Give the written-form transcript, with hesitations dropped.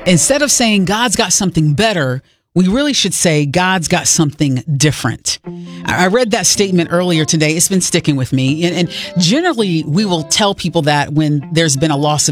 Instead of saying God's got something better, we really should say God's got something different. I read that statement earlier today. It's been sticking with me. And generally, we will tell people that when there's been a loss of